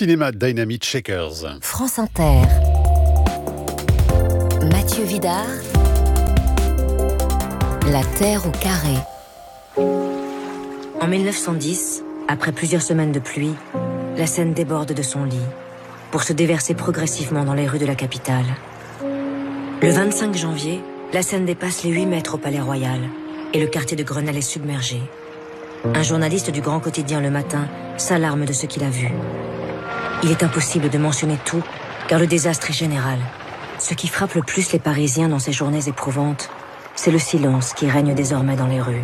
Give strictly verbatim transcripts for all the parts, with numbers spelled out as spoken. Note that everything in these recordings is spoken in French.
cinéma, Dynamite Shakers. France Inter. Mathieu Vidard. La Terre au carré. En mille neuf cent dix, après plusieurs semaines de pluie, la Seine déborde de son lit pour se déverser progressivement dans les rues de la capitale. Le vingt-cinq janvier, la Seine dépasse les huit mètres au Palais Royal et le quartier de Grenelle est submergé. Un journaliste du grand quotidien Le Matin s'alarme de ce qu'il a vu. Il est impossible de mentionner tout, car le désastre est général. Ce qui frappe le plus les Parisiens dans ces journées éprouvantes, c'est le silence qui règne désormais dans les rues.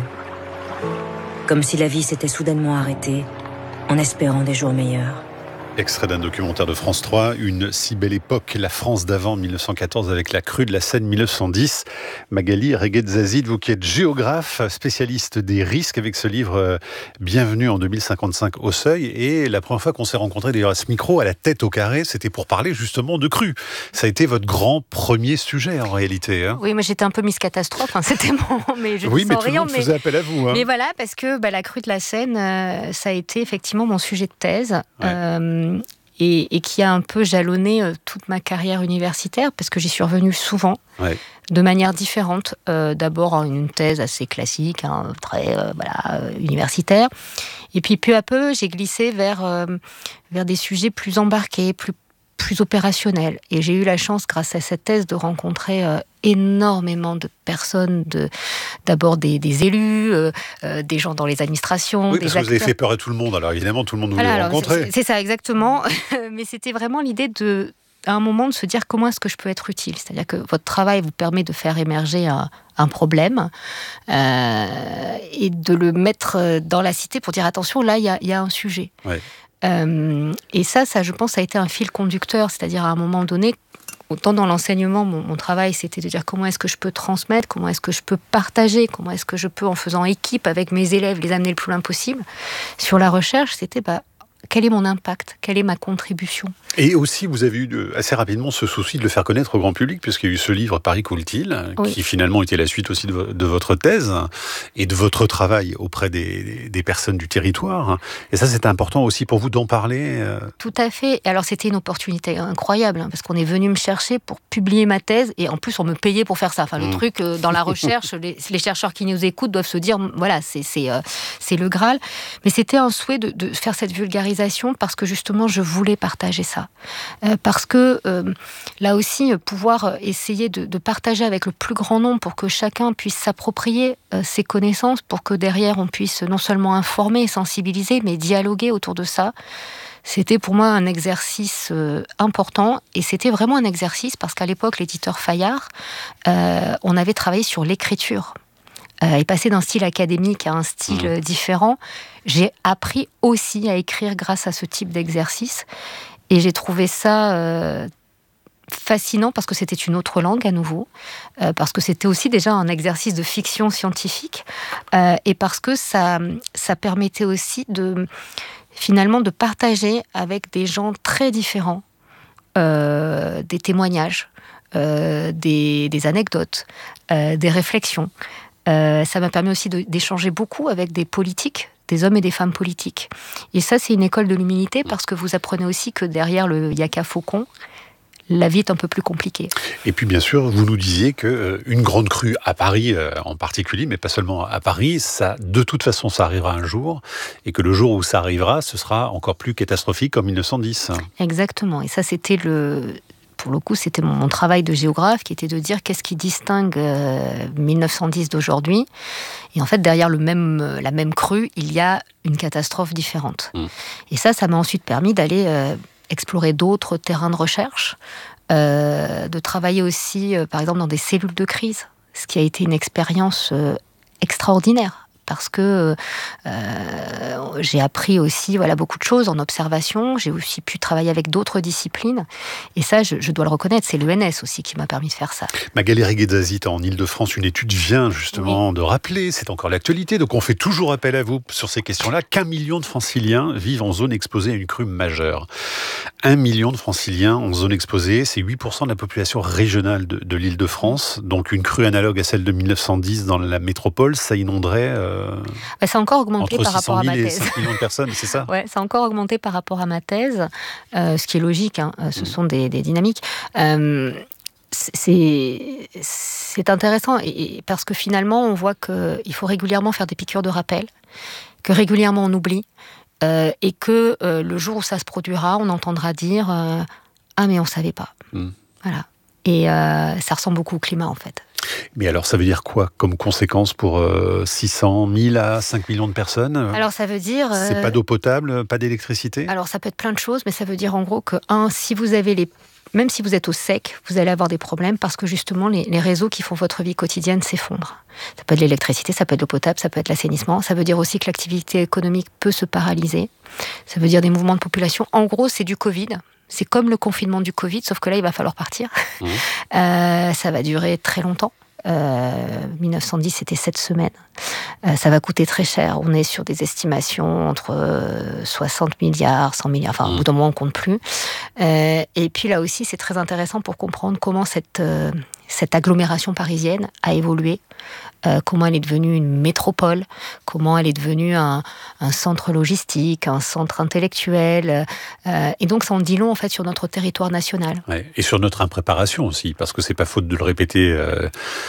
Comme si la vie s'était soudainement arrêtée, en espérant des jours meilleurs. Extrait d'un documentaire de France trois, Une si belle époque, la France d'avant mille neuf cent quatorze avec la crue de la Seine mille neuf cent dix. Magali Reguet-Zazid, vous qui êtes géographe, spécialiste des risques avec ce livre euh, Bienvenue en deux mille cinquante-cinq au Seuil. Et la première fois qu'on s'est rencontrés d'ailleurs à ce micro, à la tête au carré, c'était pour parler justement de crue. Ça a été votre grand premier sujet en réalité. Hein. Oui, moi j'étais un peu Miss Catastrophe, hein, c'était mon... mais je oui, mais tout rien, le monde mais... faisait appel à vous. Hein. Mais voilà, parce que bah, la crue de la Seine, euh, ça a été effectivement mon sujet de thèse. Ouais. Euh, Et, et qui a un peu jalonné euh, toute ma carrière universitaire, parce que j'y suis revenue souvent, ouais. de manière différente. Euh, d'abord en une thèse assez classique, hein, très euh, voilà, euh, universitaire. Et puis peu à peu, j'ai glissé vers, euh, vers des sujets plus embarqués, plus, plus opérationnels. Et j'ai eu la chance, grâce à cette thèse, de rencontrer euh, énormément de personnes, de, d'abord des, des élus, euh, euh, des gens dans les administrations, oui, des parce que acteurs. vous avez fait peur à tout le monde, alors évidemment tout le monde voulait voilà, vous alors, rencontrer. C'est, c'est ça, exactement. Mais c'était vraiment l'idée de, à un moment, de se dire comment est-ce que je peux être utile. C'est-à-dire que votre travail vous permet de faire émerger un, un problème euh, et de le mettre dans la cité pour dire attention, là, il y a, y a un sujet. Ouais. Euh, et ça, ça, je pense, ça a été un fil conducteur. C'est-à-dire, à un moment donné, autant dans l'enseignement, mon, mon travail, c'était de dire comment est-ce que je peux transmettre, comment est-ce que je peux partager, comment est-ce que je peux, en faisant équipe avec mes élèves, les amener le plus loin possible. Sur la recherche, c'était bah, quel est mon impact, quelle est ma contribution. Et aussi, vous avez eu de, assez rapidement ce souci de le faire connaître au grand public, puisqu'il y a eu ce livre Paris coule-t-il, oui. qui finalement était la suite aussi de, de votre thèse et de votre travail auprès des, des personnes du territoire. Et ça, c'était important aussi pour vous d'en parler. Tout à fait. Et alors, c'était une opportunité incroyable, hein, parce qu'on est venu me chercher pour publier ma thèse, et en plus, on me payait pour faire ça. Enfin, le mmh. truc, euh, dans la recherche, les, les chercheurs qui nous écoutent doivent se dire, voilà, c'est, c'est, euh, c'est le Graal. Mais c'était un souhait de, de faire cette vulgarisation, parce que justement, je voulais partager ça. Euh, parce que euh, là aussi, pouvoir essayer de, de partager avec le plus grand nombre pour que chacun puisse s'approprier euh, ses connaissances, pour que derrière on puisse non seulement informer et sensibiliser, mais dialoguer autour de ça. C'était pour moi un exercice euh, important, et c'était vraiment un exercice parce qu'à l'époque, l'éditeur Fayard, euh, on avait travaillé sur l'écriture. Euh, et passer d'un style académique à un style mmh. différent, j'ai appris aussi à écrire grâce à ce type d'exercice. Et j'ai trouvé ça euh, fascinant parce que c'était une autre langue à nouveau, euh, parce que c'était aussi déjà un exercice de fiction scientifique, euh, et parce que ça, ça permettait aussi de, finalement, de partager avec des gens très différents euh, des témoignages, euh, des, des anecdotes, euh, des réflexions. Euh, ça m'a permis aussi de, d'échanger beaucoup avec des politiques, des hommes et des femmes politiques. Et ça, c'est une école de l'humilité, parce que vous apprenez aussi que derrière le yaka faucon, la vie est un peu plus compliquée. Et puis, bien sûr, vous nous disiez qu'une euh, grande crue à Paris euh, en particulier, mais pas seulement à Paris, ça, de toute façon, ça arrivera un jour, et que le jour où ça arrivera, ce sera encore plus catastrophique qu'en mille neuf cent dix. Exactement. Et ça, c'était le... Pour le coup, c'était mon, mon travail de géographe, qui était de dire qu'est-ce qui distingue euh, mille neuf cent dix d'aujourd'hui. Et en fait, derrière le même, euh, la même crue, il y a une catastrophe différente. Mmh. Et ça, ça m'a ensuite permis d'aller euh, explorer d'autres terrains de recherche, euh, de travailler aussi, euh, par exemple, dans des cellules de crise, ce qui a été une expérience euh, extraordinaire. Parce que euh, j'ai appris aussi voilà, beaucoup de choses en observation. J'ai aussi pu travailler avec d'autres disciplines. Et ça, je, je dois le reconnaître, c'est l'E N S aussi qui m'a permis de faire ça. Magali Reguet-Zazid, en Ile-de-France, une étude vient justement oui. de rappeler, c'est encore l'actualité, donc on fait toujours appel à vous sur ces questions-là, qu'un million de Franciliens vivent en zone exposée à une crue majeure. Un million de franciliens en zone exposée, c'est huit pour cent de la population régionale de, de l'Île-de-France. Donc une crue analogue à celle de mille neuf cent dix dans la métropole, ça inonderait euh, bah, ça a encore augmenté entre par rapport à ma six cent mille et thèse. cinq millions de personnes, c'est ça? Ouais, ça a encore augmenté par rapport à ma thèse, euh, ce qui est logique, hein, ce mmh. sont des, des dynamiques. Euh, c'est, c'est intéressant et, et parce que finalement, on voit qu'il faut régulièrement faire des piqûres de rappel, que régulièrement on oublie. Euh, et que euh, le jour où ça se produira, on entendra dire euh, « Ah, mais on ne savait pas mm. ». Voilà. Et euh, ça ressemble beaucoup au climat, en fait. Mais alors, ça veut dire quoi comme conséquence pour euh, six cent mille à cinq millions de personnes? Alors, ça veut dire... Euh... C'est pas d'eau potable, pas d'électricité? Alors, ça peut être plein de choses, mais ça veut dire en gros que, un, si vous avez les... Même si vous êtes au sec, vous allez avoir des problèmes parce que justement, les, les réseaux qui font votre vie quotidienne s'effondrent. Ça peut être l'électricité, ça peut être l'eau potable, ça peut être l'assainissement. Ça veut dire aussi que l'activité économique peut se paralyser. Ça veut dire des mouvements de population. En gros, c'est du Covid. C'est comme le confinement du Covid, sauf que là, il va falloir partir. Mmh. Euh, ça va durer très longtemps. Euh, mille neuf cent dix, c'était sept semaines. Euh, ça va coûter très cher. On est sur des estimations entre euh, soixante milliards, cent milliards. Enfin, mmh. au bout d'un moment, on ne compte plus. Euh, et puis là aussi, c'est très intéressant pour comprendre comment cette, euh, cette agglomération parisienne a évolué. Euh, comment elle est devenue une métropole, comment elle est devenue un, un centre logistique, un centre intellectuel. Euh, et donc, ça en dit long, en fait, sur notre territoire national. Ouais, et sur notre impréparation aussi, parce que c'est pas faute de le répéter euh,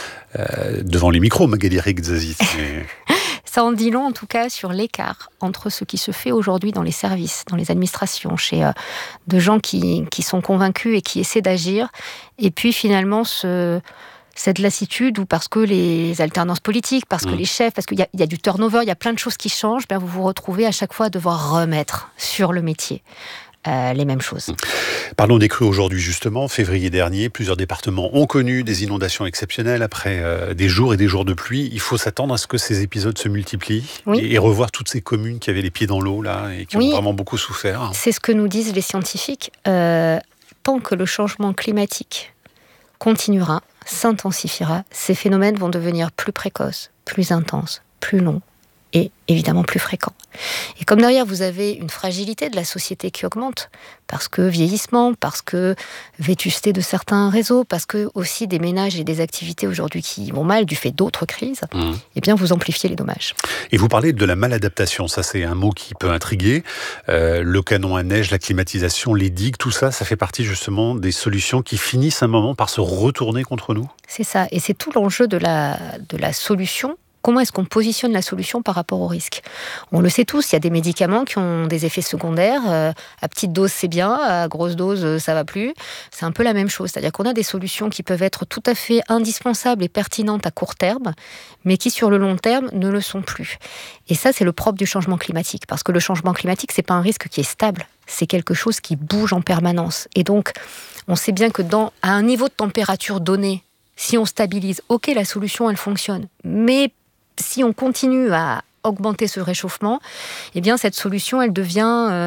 euh, devant les micros, Magali Reguetzazit. Mais... Ça en dit long, en tout cas, sur l'écart entre ce qui se fait aujourd'hui dans les services, dans les administrations, chez euh, de gens qui, qui sont convaincus et qui essaient d'agir, et puis finalement ce... cette lassitude, ou parce que les alternances politiques, parce que mmh. les chefs, parce qu'il y a, il y a du turnover, il y a plein de choses qui changent, ben vous vous retrouvez à chaque fois à devoir remettre sur le métier euh, les mêmes choses. Parlons des crues aujourd'hui justement. Février dernier, plusieurs départements ont connu des inondations exceptionnelles après euh, des jours et des jours de pluie. Il faut s'attendre à ce que ces épisodes se multiplient oui. et, et revoir toutes ces communes qui avaient les pieds dans l'eau là et qui oui. ont vraiment beaucoup souffert. C'est ce que nous disent les scientifiques. Euh, tant que le changement climatique continuera, s'intensifiera, ces phénomènes vont devenir plus précoces, plus intenses, plus longs et évidemment plus fréquents. Et comme derrière vous avez une fragilité de la société qui augmente, parce que vieillissement, parce que vétusté de certains réseaux, parce que aussi des ménages et des activités aujourd'hui qui vont mal du fait d'autres crises, mmh. eh bien vous amplifiez les dommages. Et vous parlez de la maladaptation, ça c'est un mot qui peut intriguer. Euh, le canon à neige, la climatisation, les digues, tout ça, ça fait partie justement des solutions qui finissent un moment par se retourner contre nous? C'est ça, et c'est tout l'enjeu de la, de la solution. Comment est-ce qu'on positionne la solution par rapport au risque? On le sait tous, il y a des médicaments qui ont des effets secondaires. Euh, à petite dose, c'est bien. À grosse dose, ça va plus. C'est un peu la même chose. C'est-à-dire qu'on a des solutions qui peuvent être tout à fait indispensables et pertinentes à court terme, mais qui, sur le long terme, ne le sont plus. Et ça, c'est le propre du changement climatique. Parce que le changement climatique, c'est pas un risque qui est stable. C'est quelque chose qui bouge en permanence. Et donc, on sait bien que dans, à un niveau de température donné, si on stabilise, ok, la solution, elle fonctionne. Mais si on continue à augmenter ce réchauffement, eh bien cette solution, elle devient, euh,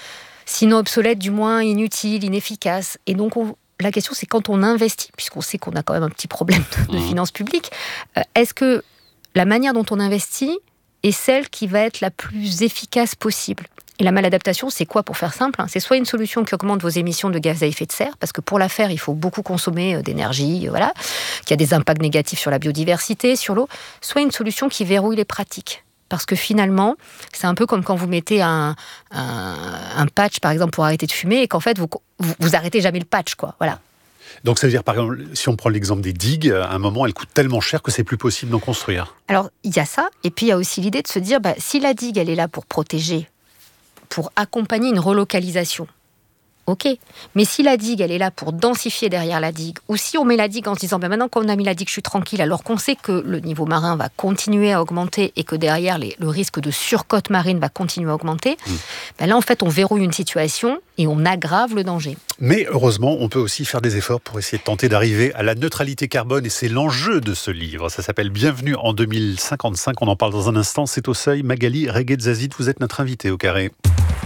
sinon obsolète, du moins inutile, inefficace. Et donc, on, la question, c'est quand on investit, puisqu'on sait qu'on a quand même un petit problème de, de finances publiques, euh, est-ce que la manière dont on investit est celle qui va être la plus efficace possible? Et la maladaptation, c'est quoi pour faire simple? C'est soit une solution qui augmente vos émissions de gaz à effet de serre, parce que pour la faire, il faut beaucoup consommer d'énergie, voilà, qui a des impacts négatifs sur la biodiversité, sur l'eau, soit une solution qui verrouille les pratiques. Parce que finalement, c'est un peu comme quand vous mettez un, un, un patch, par exemple, pour arrêter de fumer, et qu'en fait, vous, vous, vous arrêtez jamais le patch, quoi. Voilà. Donc ça veut dire, par exemple, si on prend l'exemple des digues, à un moment, elles coûtent tellement cher que c'est plus possible d'en construire. Alors, il y a ça, et puis il y a aussi l'idée de se dire, bah, si la digue, elle est là pour protéger, pour accompagner une relocalisation, ok. Mais si la digue, elle est là pour densifier derrière la digue, ou si on met la digue en se disant, ben maintenant qu'on a mis la digue, je suis tranquille, alors qu'on sait que le niveau marin va continuer à augmenter et que derrière, les, le risque de surcote marine va continuer à augmenter, mmh. ben là, en fait, on verrouille une situation et on aggrave le danger. Mais heureusement, on peut aussi faire des efforts pour essayer de tenter d'arriver à la neutralité carbone, et c'est l'enjeu de ce livre. Ça s'appelle Bienvenue en deux mille cinquante-cinq. On en parle dans un instant. C'est au seuil. Magali Reguetzazit, vous êtes notre invitée au Carré.